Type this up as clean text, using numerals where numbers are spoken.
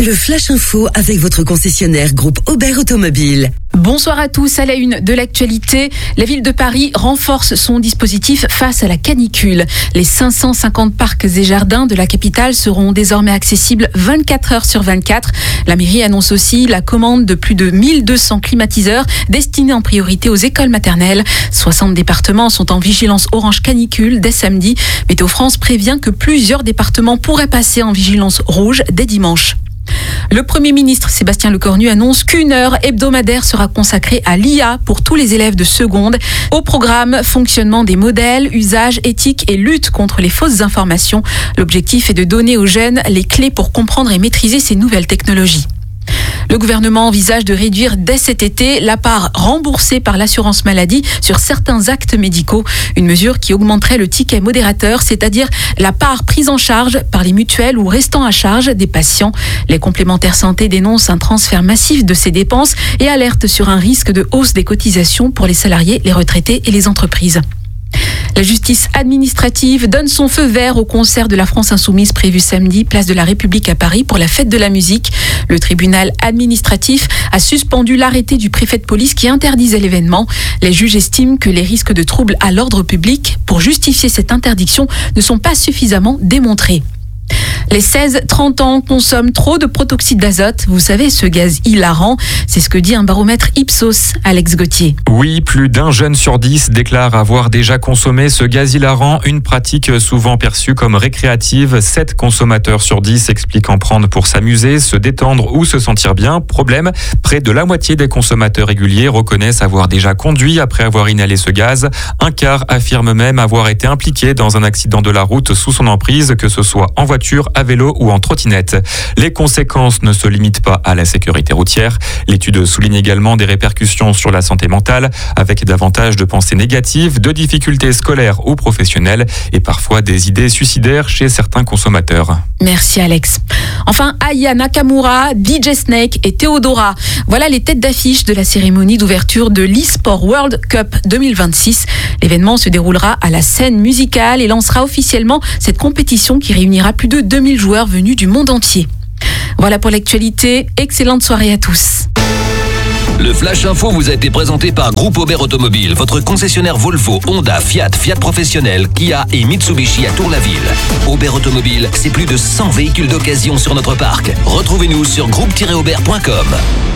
Le Flash Info avec votre concessionnaire groupe Aubert Automobile. Bonsoir à tous. À la une de l'actualité, la ville de Paris renforce son dispositif face à la canicule. Les 550 parcs et jardins de la capitale seront désormais accessibles 24 heures sur 24. La mairie annonce aussi la commande de plus de 1200 climatiseurs destinés en priorité aux écoles maternelles. 60 départements sont en vigilance orange canicule dès samedi. Météo France prévient que plusieurs départements pourraient passer en vigilance rouge dès dimanche. Le Premier ministre Sébastien Lecornu annonce qu'une heure hebdomadaire sera consacrée à l'IA pour tous les élèves de seconde. Au programme, fonctionnement des modèles, usage, éthique et lutte contre les fausses informations. L'objectif est de donner aux jeunes les clés pour comprendre et maîtriser ces nouvelles technologies. Le gouvernement envisage de réduire dès cet été la part remboursée par l'assurance maladie sur certains actes médicaux. Une mesure qui augmenterait le ticket modérateur, c'est-à-dire la part prise en charge par les mutuelles ou restant à charge des patients. Les complémentaires santé dénoncent un transfert massif de ces dépenses et alertent sur un risque de hausse des cotisations pour les salariés, les retraités et les entreprises. La justice administrative donne son feu vert au concert de la France Insoumise prévu samedi, place de la République à Paris pour la fête de la musique. Le tribunal administratif a suspendu l'arrêté du préfet de police qui interdisait l'événement. Les juges estiment que les risques de troubles à l'ordre public pour justifier cette interdiction ne sont pas suffisamment démontrés. Les 16-30 ans consomment trop de protoxyde d'azote. Vous savez, ce gaz hilarant, c'est ce que dit un baromètre Ipsos, Alex Gauthier. Oui, plus d'un jeune sur 10 déclare avoir déjà consommé ce gaz hilarant, une pratique souvent perçue comme récréative. 7 consommateurs sur 10 expliquent en prendre pour s'amuser, se détendre ou se sentir bien. Problème, près de la moitié des consommateurs réguliers reconnaissent avoir déjà conduit après avoir inhalé ce gaz. Un quart affirme même avoir été impliqué dans un accident de la route sous son emprise, que ce soit en voiture, à vélo ou en trottinette. Les conséquences ne se limitent pas à la sécurité routière. L'étude souligne également des répercussions sur la santé mentale, avec davantage de pensées négatives, de difficultés scolaires ou professionnelles et parfois des idées suicidaires chez certains consommateurs. Merci Alex. Enfin, Aya Nakamura, DJ Snake et Theodora. Voilà les têtes d'affiche de la cérémonie d'ouverture de l'eSport World Cup 2026. L'événement se déroulera à la scène musicale et lancera officiellement cette compétition qui réunira plus de 2000 joueurs venus du monde entier. Voilà pour l'actualité. Excellente soirée à tous. Le Flash Info vous a été présenté par Groupe Aubert Automobile, votre concessionnaire Volvo, Honda, Fiat, Fiat Professionnel, Kia et Mitsubishi à Tour-la-Ville. Aubert Automobile, c'est plus de 100 véhicules d'occasion sur notre parc. Retrouvez-nous sur groupe-aubert.com.